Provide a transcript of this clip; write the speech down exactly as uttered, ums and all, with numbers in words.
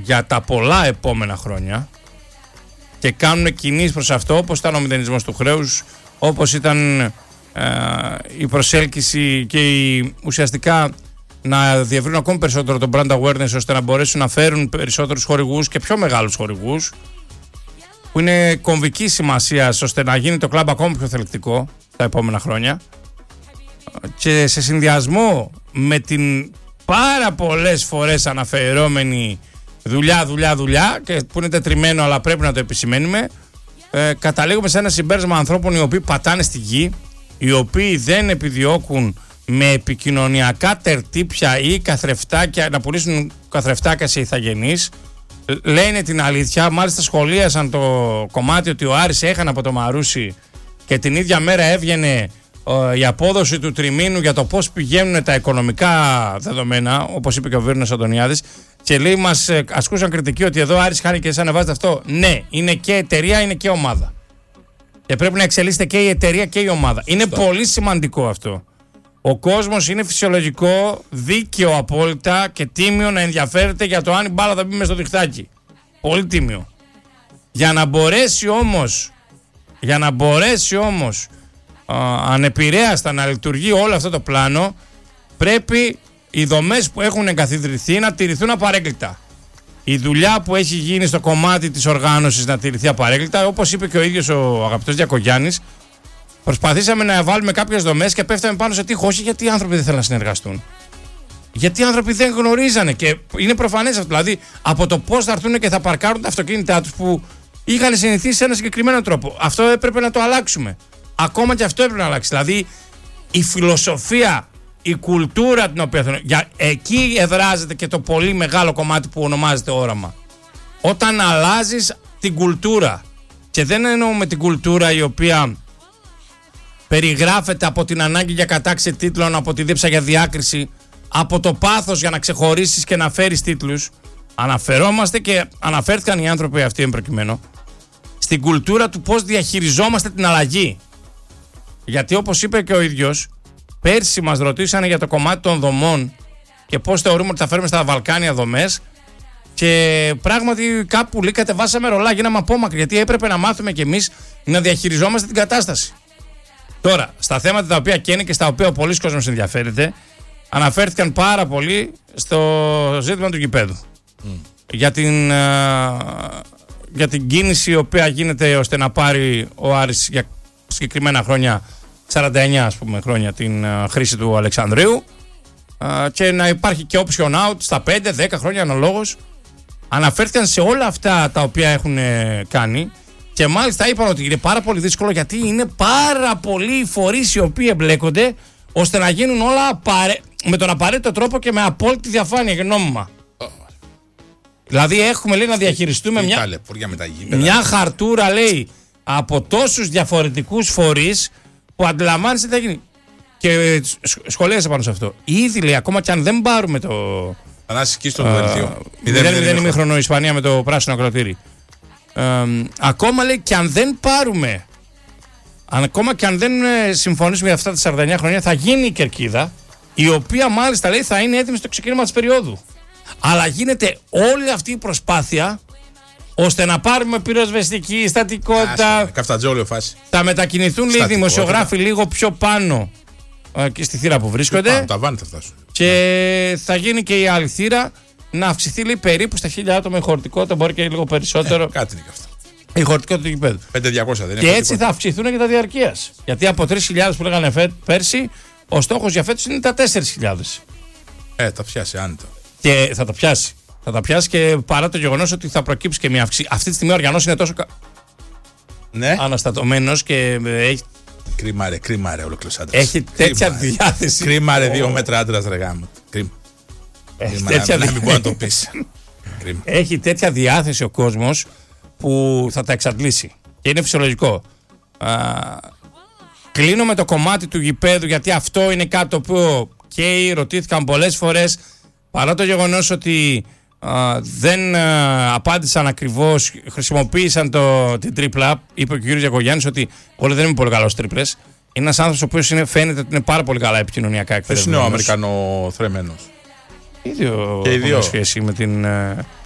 για τα πολλά επόμενα χρόνια και κάνουν κινήσεις προς αυτό, όπως ήταν ο μηδενισμός του χρέους, όπως ήταν ε, η προσέλκυση και η, ουσιαστικά να διευρύνουν ακόμη περισσότερο το brand awareness, ώστε να μπορέσουν να φέρουν περισσότερους χορηγούς και πιο μεγάλους χορηγούς, που είναι κομβική σημασία ώστε να γίνει το κλαμπ ακόμη πιο θελκτικό τα επόμενα χρόνια, και σε συνδυασμό με την πάρα πολλές φορές αναφερόμενη δουλειά, δουλειά, δουλειά, και που είναι τετριμένο αλλά πρέπει να το επισημαίνουμε, ε, καταλήγουμε σε ένα συμπέρασμα ανθρώπων οι οποίοι πατάνε στη γη, οι οποίοι δεν επιδιώκουν με επικοινωνιακά τερτύπια ή καθρεφτάκια να πουλήσουν καθρεφτάκια σε ηθαγενείς. Λένε την αλήθεια, μάλιστα σχολίασαν το κομμάτι ότι ο Άρης έχανε από το Μαρούσι και την ίδια μέρα έβγαινε ε, η απόδοση του τριμήνου για το πώς πηγαίνουν τα οικονομικά δεδομένα, όπως είπε και ο Βίρνος Αντωνιάδης, και λέει μας ε, ασκούσαν κριτική ότι εδώ Άρης χάνει και εσείς ανεβάζετε αυτό. Ναι, είναι και εταιρεία, είναι και ομάδα. Και πρέπει να εξελίσσεται και η εταιρεία και η ομάδα. Είναι Στό. πολύ σημαντικό αυτό. Ο κόσμος είναι φυσιολογικό, δίκαιο απόλυτα και τίμιο να ενδιαφέρεται για το αν η μπάλα θα μπει μες στο διχτάκι. Πολύ τίμιο. Για να μπορέσει όμως, για να μπορέσει όμως α, ανεπηρέαστα να λειτουργεί όλο αυτό το πλάνο, πρέπει οι δομές που έχουν εγκαθιδρυθεί να τηρηθούν απαρέγκλητα. Η δουλειά που έχει γίνει στο κομμάτι της οργάνωσης να τηρηθεί απαρέγκλητα, όπως είπε και ο ίδιος ο αγαπητός Διακογιάννης. Προσπαθήσαμε να βάλουμε κάποιες δομές και πέφταμε πάνω σε τείχο. Όχι γιατί οι άνθρωποι δεν θέλουν να συνεργαστούν. Γιατί οι άνθρωποι δεν γνωρίζανε. Και είναι προφανές αυτό. Δηλαδή, από το πώς θα έρθουν και θα παρκάρουν τα αυτοκίνητά τους που είχαν συνηθίσει σε ένα συγκεκριμένο τρόπο. Αυτό έπρεπε να το αλλάξουμε. Ακόμα και αυτό έπρεπε να αλλάξει. Δηλαδή, η φιλοσοφία, η κουλτούρα την οποία θέλουν. Για, εκεί εδράζεται και το πολύ μεγάλο κομμάτι που ονομάζεται όραμα. Όταν αλλάζεις την κουλτούρα. Και δεν εννοούμε την κουλτούρα η οποία περιγράφεται από την ανάγκη για κατάξη τίτλων, από τη δίψα για διάκριση, από το πάθος για να ξεχωρίσεις και να φέρεις τίτλους. Αναφερόμαστε και αναφέρθηκαν οι άνθρωποι αυτοί εμπροκειμένου στην κουλτούρα του πώς διαχειριζόμαστε την αλλαγή. Γιατί όπως είπε και ο ίδιος, πέρσι μας ρωτήσανε για το κομμάτι των δομών και πώς θεωρούμε ότι θα φέρουμε στα Βαλκάνια δομές, και πράγματι κάπου λέει κατεβάσαμε ρολά, γίναμε απόμακροι, γιατί έπρεπε να μάθουμε κι εμείς να διαχειριζόμαστε την κατάσταση. Τώρα, στα θέματα τα οποία καίνε και στα οποία ο πολλής κόσμος ενδιαφέρεται, αναφέρθηκαν πάρα πολύ στο ζήτημα του γηπέδου. Mm. Για την, uh, για την κίνηση η οποία γίνεται ώστε να πάρει ο Άρης για συγκεκριμένα χρόνια, σαράντα εννιά ας πούμε χρόνια, την uh, χρήση του Αλεξανδρίου, uh, και να υπάρχει και option out στα πέντε δέκα χρόνια αναλόγως. Αναφέρθηκαν σε όλα αυτά τα οποία έχουν κάνει. Και μάλιστα είπαν ότι είναι πάρα πολύ δύσκολο, γιατί είναι πάρα πολλοί οι φορείς οι οποίοι εμπλέκονται ώστε να γίνουν όλα απαραι... με τον απαραίτητο τρόπο και με απόλυτη διαφάνεια και νόμιμα. Oh. Δηλαδή έχουμε, λέει, να διαχειριστούμε μια... μια χαρτούρα, λέει, από τόσους διαφορετικούς φορείς που αντιλαμβάνεσαι τι θα γίνει. Και σχολίασε πάνω σε αυτό. Ήδη, λέει, ακόμα και αν δεν πάρουμε το... Ανάσυσκη στο δελτίο. μηδέν μηδέν ημίχρονο Ισπανία με το πράσινο ακροτήρι. Ε, ακόμα, λέει, και αν δεν πάρουμε, ακόμα και αν δεν συμφωνήσουμε για αυτά τα σαράντα εννιά χρόνια, θα γίνει η κερκίδα, η οποία μάλιστα, λέει, θα είναι έτοιμη στο ξεκίνημα της περίοδου. Αλλά γίνεται όλη αυτή η προσπάθεια ώστε να πάρουμε πυροσβεστική, στατικότητα. Καφτατζόλιο φάση. Θα μετακινηθούν, λέει, οι δημοσιογράφοι λίγο πιο πάνω ε, και στη θύρα που βρίσκονται. Πάνω, τα βάνη θα φτάσουν. Και θα γίνει και η άλλη θύρα να αυξηθεί, λέει, περίπου στα χίλια άτομα η χωρητικότητα, μπορεί και λίγο περισσότερο. Ε, κάτι είναι και αυτό. Η χωρητικότητα του γηπέδου. πέντε χιλιάδες διακόσια δεν είναι. Και έτσι θα αυξηθούν και τα διαρκείας. Γιατί από τρεις χιλιάδες που λέγανε φέ, πέρσι, ο στόχος για φέτος είναι τα τέσσερις χιλιάδες. Ε, τα πιάσει άνετα. Και θα τα πιάσει. Θα τα πιάσει, και παρά το γεγονός ότι θα προκύψει και μια αύξηση. Αυτή τη στιγμή ο οργανός είναι τόσο κα... ναι. αναστατωμένος και έχει. Κρίμα ρε, κρίμα ρε, ολόκληρος άντρας. Έχει τέτοια κρίμα, διάθεση. Κρίμα ρε, δύο μέτρα άντρας ρε γάμο. Κρίμα. Έχει τέτοια να μην μπορεί να το πεις. Έχει τέτοια διάθεση ο κόσμος που θα τα εξαντλήσει. Και είναι φυσιολογικό. Α, κλείνω με το κομμάτι του γηπέδου, γιατί αυτό είναι κάτι το οποίο και ρωτήθηκαν πολλές φορές, παρά το γεγονός ότι α, δεν α, απάντησαν ακριβώς, χρησιμοποίησαν το, την τρίπλα. Είπε ο κ. Διακογιάννης ότι όλοι δεν είναι πολύ καλός τρίπλες. Είναι ένας άνθρωπος ο οποίος είναι, φαίνεται ότι είναι πάρα πολύ καλά επικοινωνιακά εκπαιδευμένος. Ποιος είναι ο Αμερικανό θρεμένος? Ίδιο, και οι δύο. Σχέση με την...